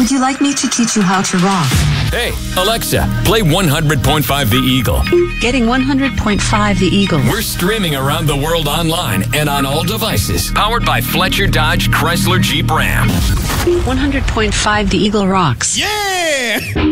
Would you like me to teach you how to rock? Hey, Alexa, play 100.5 The Eagle. Getting 100.5 The Eagle. We're streaming around the world online and on all devices. Powered by Fletcher Dodge Chrysler Jeep Ram. 100.5 The Eagle rocks. Yeah!